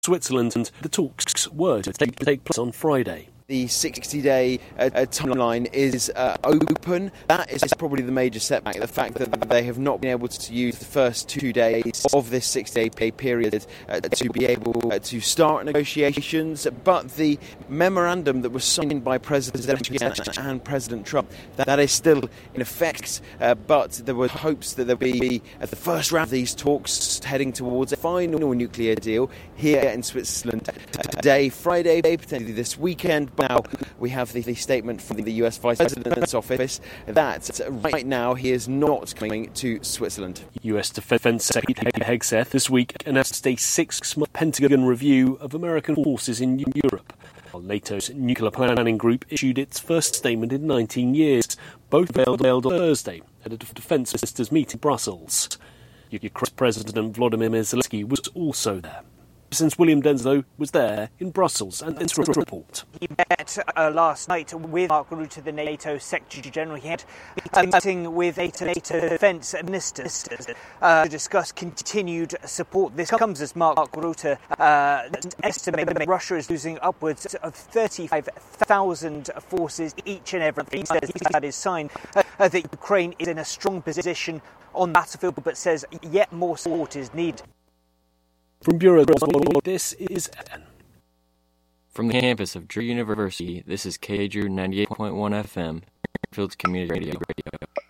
Switzerland, and the talks were to take place on Friday. The 60-day timeline is open. That is probably the major setback, the fact that they have not been able to use the first 2 days of this 60-day period to be able to start negotiations. But the memorandum that was signed by President Zelensky and President Trump, that is still in effect. But there were hopes that there would be the first round of these talks heading towards a final nuclear deal here in Switzerland today, Friday, potentially this weekend. Now, we have the statement from the US Vice President's office that right now he is not coming to Switzerland. US Defense Secretary Hegseth this week announced a 6-month Pentagon review of American forces in Europe, while NATO's nuclear planning group issued its first statement in 19 years. Both failed on Thursday at a defense ministers' meeting in Brussels. Ukraine's President Volodymyr Zelensky was also there. Since William Denslow was there in Brussels, and this report. He met last night with Mark Rutte, the NATO Secretary General. He had a meeting with NATO defence ministers to discuss continued support. This comes as Mark Rutte estimated that Russia is losing upwards of 35,000 forces each and every day. He says that is sign that Ukraine is in a strong position on the battlefield, but says yet more support is needed. From Bureau, this is Ellen. From the campus of Drew University, this is KDrew 98.1 FM, Fairfield's Community Radio.